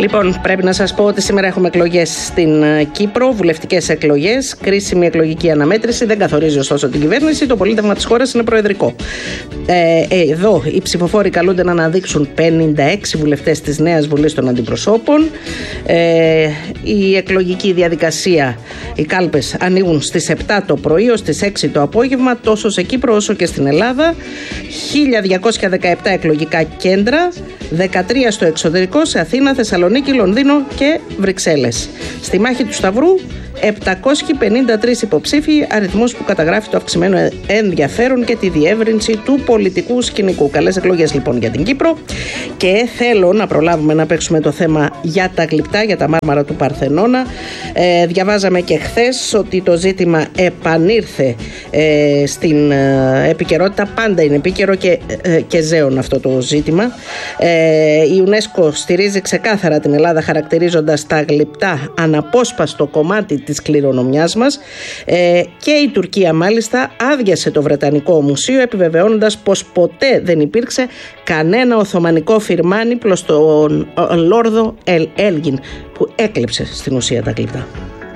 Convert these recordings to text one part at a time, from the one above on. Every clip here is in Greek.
Λοιπόν, πρέπει να σας πω ότι σήμερα έχουμε εκλογές στην Κύπρο, βουλευτικές εκλογές, κρίσιμη εκλογική αναμέτρηση, δεν καθορίζει ωστόσο την κυβέρνηση, το πολίτευμα της χώρας είναι προεδρικό. Εδώ οι ψηφοφόροι καλούνται να αναδείξουν 56 βουλευτές της Νέας Βουλής των Αντιπροσώπων. Η εκλογική διαδικασία, οι κάλπες ανοίγουν στις 7 το πρωί ως τις 6 το απόγευμα, τόσο σε Κύπρο όσο και στην Ελλάδα. 1217 εκλογικά κέντρα, 13 στο εξωτερικό, σε Αθήνα, Θεσσαλονίκη, Λονδίνο και Βρυξέλλες. Στη μάχη του Σταυρού 753 υποψήφοι, αριθμός που καταγράφει το αυξημένο ενδιαφέρον και τη διεύρυνση του πολιτικού σκηνικού. Καλές εκλογές λοιπόν για την Κύπρο, και θέλω να προλάβουμε να παίξουμε το θέμα για τα γλυπτά, για τα μάρμαρα του Παρθενώνα. Διαβάζαμε και χθες ότι το ζήτημα επανήρθε στην επικαιρότητα. Πάντα είναι επίκαιρο και ζέον αυτό το ζήτημα. Η UNESCO στηρίζει ξεκάθαρα την Ελλάδα, χαρακτηρίζοντας τα γλυπτά αναπόσπαστο κομμάτι της κληρονομιάς μας, και η Τουρκία μάλιστα άδειασε το Βρετανικό Μουσείο, επιβεβαιώνοντας πως ποτέ δεν υπήρξε κανένα οθωμανικό φιρμάνι προς τον Λόρδο Έλγιν, που έκλεψε στην ουσία τα γλυπτά.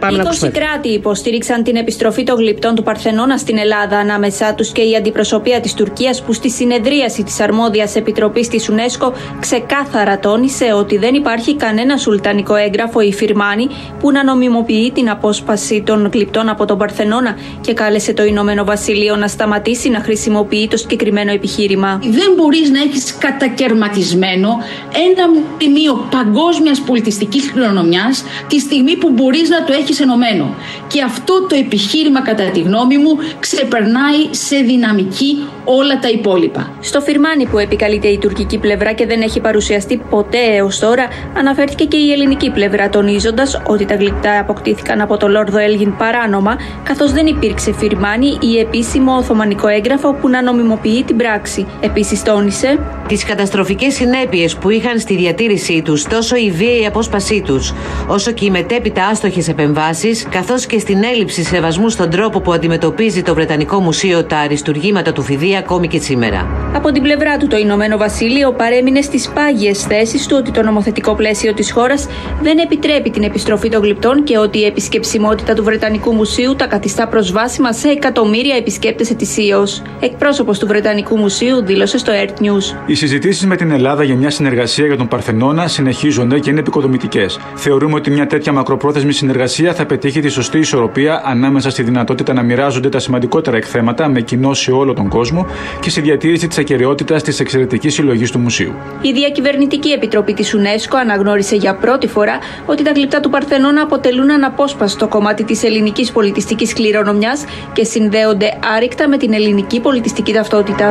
20 κράτη υποστήριξαν την επιστροφή των γλυπτών του Παρθενώνα στην Ελλάδα, ανάμεσά τους και η αντιπροσωπεία της Τουρκίας, που στη συνεδρίαση της αρμόδιας επιτροπής της UNESCO ξεκάθαρα τόνισε ότι δεν υπάρχει κανένα σουλτανικό έγγραφο ή φιρμάνι που να νομιμοποιεί την απόσπαση των γλυπτών από τον Παρθενώνα, και κάλεσε το Ηνωμένο Βασίλειο να σταματήσει να χρησιμοποιεί το συγκεκριμένο επιχείρημα. Δεν μπορείς να έχεις κατακερματισμένο ένα μνημείο παγκόσμιας πολιτιστικής κληρονομιάς τη στιγμή που μπορείς να το έχεις ενωμένο. Και αυτό το επιχείρημα, κατά τη γνώμη μου, ξεπερνάει σε δυναμική όλα τα υπόλοιπα. Στο φιρμάνι που επικαλείται η τουρκική πλευρά και δεν έχει παρουσιαστεί ποτέ έως τώρα, αναφέρθηκε και η ελληνική πλευρά, τονίζοντας ότι τα γλυπτά αποκτήθηκαν από τον Λόρδο Έλγιν παράνομα, καθώς δεν υπήρξε φιρμάνι ή επίσημο οθωμανικό έγγραφο που να νομιμοποιεί την πράξη. Επίσης τόνισε τις καταστροφικές συνέπειες που είχαν στη διατήρησή τους τόσο η βίαιη απόσπασή τους, όσο και οι μετέπειτα άστοχες επεμβάσεις, καθώς και στην έλλειψη σεβασμού στον τρόπο που αντιμετωπίζει το Βρετανικό Μουσείο τα αριστουργήματα του φιδί ακόμη και σήμερα. Από την πλευρά του, το Ηνωμένο Βασίλειο παρέμεινε στις πάγιες θέσεις του ότι το νομοθετικό πλαίσιο της χώρας δεν επιτρέπει την επιστροφή των γλυπτών και ότι η επισκεψιμότητα του Βρετανικού Μουσείου τα καθιστά προσβάσιμα σε εκατομμύρια επισκέπτες ετησίως. Εκπρόσωπος του Βρετανικού Μουσείου δήλωσε στο Earth News. Οι συζητήσεις με την Ελλάδα για μια συνεργασία για τον Παρθενώνα συνεχίζονται και είναι επικοδομητικές. Θεωρούμε ότι μια τέτοια μακροπρόθεσμη συνεργασία θα πετύχει τη σωστή ισορροπία ανάμεσα στη δυνατότητα να μοιράζονται τα σημαντικότερα εκθέματα με κοινό σε όλο τον κόσμο και στη διατήρηση της ακεραιότητας της εξαιρετικής συλλογής του μουσείου. Η Διακυβερνητική Επιτροπή της UNESCO αναγνώρισε για πρώτη φορά ότι τα γλυπτά του Παρθενώνα αποτελούν αναπόσπαστο κομμάτι της ελληνικής πολιτιστικής κληρονομιάς και συνδέονται άρρηκτα με την ελληνική πολιτιστική ταυτότητα.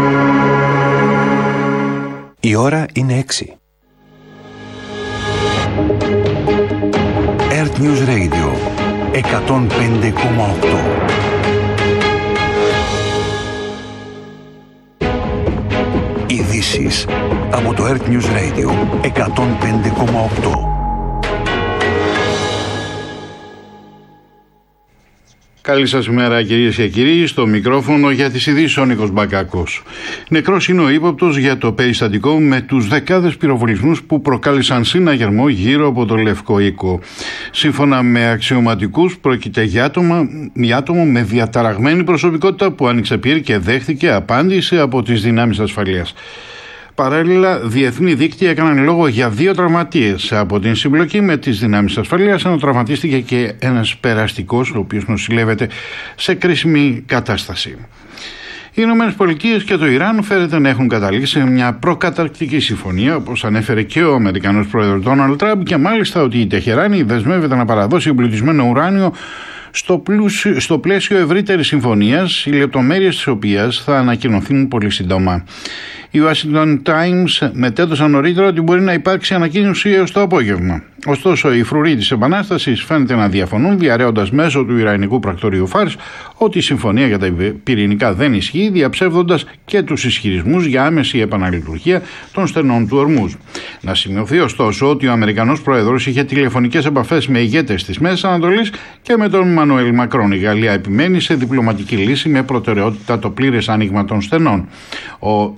Η ώρα είναι 6. Earth News Radio 105,8. Ειδήσεις από το Earth News Radio 105,8. Καλή σας ημέρα, κυρίες και κύριοι. Στο μικρόφωνο για τις ειδήσεις ο Νίκος Μπακάκος. Νεκρός είναι ο ύποπτος για το περιστατικό με τους δεκάδες πυροβολισμούς που προκάλεσαν συναγερμό γύρω από το Λευκό Οίκο. Σύμφωνα με αξιωματικούς, πρόκειται για άτομο με διαταραγμένη προσωπικότητα που άνοιξε πυρ και δέχτηκε απάντηση από τις δυνάμεις ασφαλείας. Παράλληλα, διεθνή δίκτυα έκαναν λόγο για 2 τραυματίες από την συμπλοκή με τις δυνάμεις ασφαλείας, ενώ τραυματίστηκε και ένας περαστικός, ο οποίος νοσηλεύεται σε κρίσιμη κατάσταση. Οι ΗΠΑ και το Ιράν φαίνεται να έχουν καταλήξει σε μια προκαταρκτική συμφωνία, όπως ανέφερε και ο Αμερικανός πρόεδρος Ντόναλντ Τραμπ, και μάλιστα ότι η Τεχεράνη δεσμεύεται να παραδώσει εμπλουτισμένο ουράνιο στο πλαίσιο ευρύτερης συμφωνίας, οι λεπτομέρειες της οποίας θα ανακοινωθούν πολύ σύντομα. Οι Washington Times μετέδωσαν νωρίτερα ότι μπορεί να υπάρξει ανακοίνωση έως το απόγευμα. Ωστόσο, οι φρουροί της Επανάστασης φαίνεται να διαφωνούν, διαρρέοντας μέσω του Ιρανικού πρακτορείου Φάρς ότι η συμφωνία για τα πυρηνικά δεν ισχύει, διαψεύδοντας και τους ισχυρισμούς για άμεση επαναλειτουργία των στενών του Ορμούζ. Να σημειωθεί ωστόσο ότι ο Αμερικανός πρόεδρος είχε τηλεφωνικές επαφές με ηγέτες της Μέσης Ανατολής και με τον Μανουέλ Μακρόν. Η Γαλλία επιμένει σε διπλωματική λύση με προτεραιότητα το πλήρες άνοιγμα των στενών. Ο Ιρανός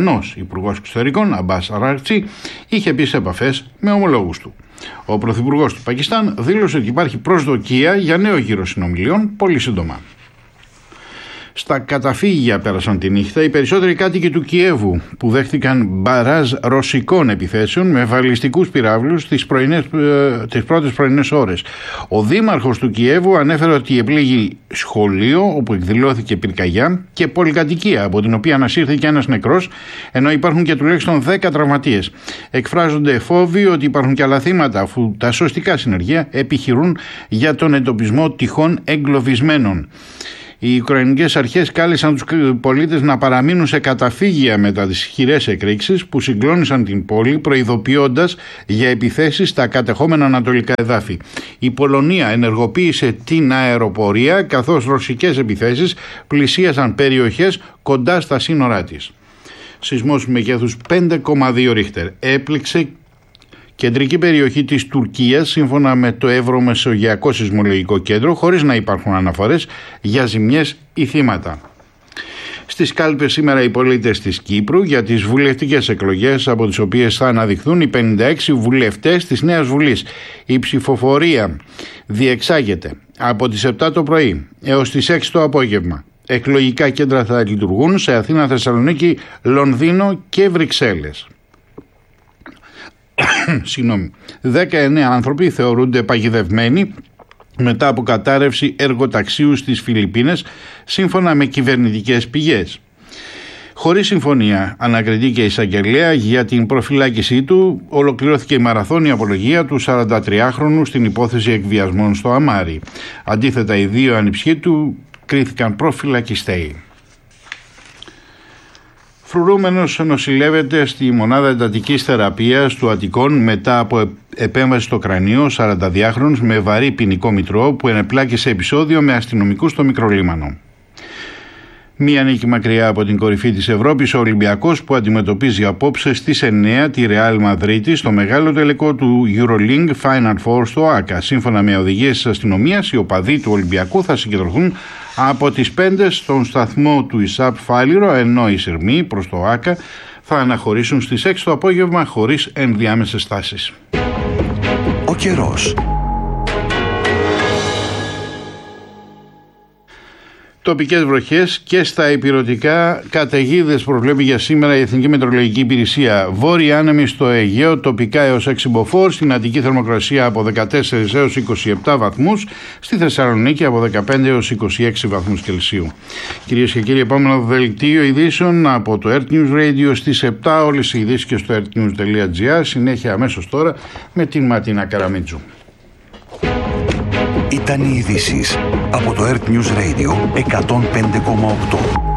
Ιρανός υπουργός εξωτερικών, Αμπάς Αράκτσι, είχε επίσης επαφές με ομολόγους του. Ο πρωθυπουργός του Πακιστάν δήλωσε ότι υπάρχει προσδοκία για νέο γύρο συνομιλιών πολύ σύντομα. Στα καταφύγια πέρασαν τη νύχτα οι περισσότεροι κάτοικοι του Κιέβου που δέχτηκαν μπαράζ ρωσικών επιθέσεων με βαλιστικούς πυράβλους τις πρώτες πρωινές ώρες. Ο δήμαρχος του Κιέβου ανέφερε ότι επλήγει σχολείο όπου εκδηλώθηκε πυρκαγιά και πολυκατοικία από την οποία ανασύρθηκε ένας νεκρός, ενώ υπάρχουν και τουλάχιστον 10 τραυματίες. Εκφράζονται φόβοι ότι υπάρχουν και άλλα θύματα, αφού τα σωστικά συνεργεία επιχειρούν για τον εντοπισμό τυχόν εγκλωβισμένων. Οι Ουκρανικές αρχές κάλεσαν τους πολίτες να παραμείνουν σε καταφύγια μετά τις χειρές εκρήξεις που συγκλώνησαν την πόλη, προειδοποιώντας για επιθέσεις στα κατεχόμενα ανατολικά εδάφη. Η Πολωνία ενεργοποίησε την αεροπορία, καθώς ρωσικές επιθέσεις πλησίασαν περιοχές κοντά στα σύνορά της. Σεισμός μεγέθους 5,2 ρίχτερ έπληξε κεντρική περιοχή της Τουρκίας, σύμφωνα με το Ευρωμεσογειακό Σεισμολογικό Κέντρο, χωρίς να υπάρχουν αναφορές για ζημιές ή θύματα. Στις κάλπες σήμερα οι πολίτες της Κύπρου για τις βουλευτικές εκλογές, από τις οποίες θα αναδειχθούν οι 56 βουλευτές της Νέας Βουλής. Η ψηφοφορία διεξάγεται από τις 7 το πρωί έως τις 6 το απόγευμα. Εκλογικά κέντρα θα λειτουργούν σε Αθήνα, Θεσσαλονίκη, Λονδίνο και Βρυξέλλες. 19 άνθρωποι θεωρούνται παγιδευμένοι μετά από κατάρρευση εργοταξίου στις Φιλιππίνες, σύμφωνα με κυβερνητικές πηγές. Χωρίς συμφωνία, ανακριτή και εισαγγελέα για την προφυλάκησή του, ολοκληρώθηκε η μαραθώνια απολογία του 43χρονου στην υπόθεση εκβιασμών στο Αμάρι. Αντίθετα, οι δύο ανιψιοί του κρίθηκαν προφυλακιστέοι. Φρουρούμενος νοσηλεύεται στη μονάδα εντατικής θεραπείας του Αττικών μετά από επέμβαση στο κρανίο, 42χρονος με βαρύ ποινικό μητρό που ενεπλάκη σε επεισόδιο με αστυνομικούς στο Μικρολίμανο. Μία νίκη μακριά από την κορυφή της Ευρώπης, ο Ολυμπιακός που αντιμετωπίζει απόψε στις 9 τη Ρεάλ Μαδρίτη στο μεγάλο τελικό του EuroLeague Final Four στο ΆΚΑ. Σύμφωνα με οδηγίες της αστυνομίας, οι οπαδοί του Ολυμπιακού θα συγκεντρωθούν από τις 5 στον σταθμό του ΙΣΑΠ Φάληρο, ενώ οι Σερμοί προς το ΆΚΑ θα αναχωρήσουν στις 6 το απόγευμα χωρίς ενδιάμεσες στάσεις. Ο καιρός. Τοπικές βροχές και στα ηπειρωτικά, καταιγίδες προβλέπει για σήμερα η Εθνική Μετεωρολογική Υπηρεσία. Βόρειοι άνεμοι στο Αιγαίο, τοπικά έως 6 μποφόρ, στην Αττική θερμοκρασία από 14 έως 27 βαθμούς, στη Θεσσαλονίκη από 15 έως 26 βαθμούς Κελσίου. Κυρίες και κύριοι, επόμενο δελτίο ειδήσεων από το Earth News Radio στις 7, όλες οι ειδήσεις και στο earthnews.gr. Συνέχεια αμέσως τώρα με την Ματίνα Καραμίτζου. Ήταν οι ειδήσεις από το Earth News Radio 105,8.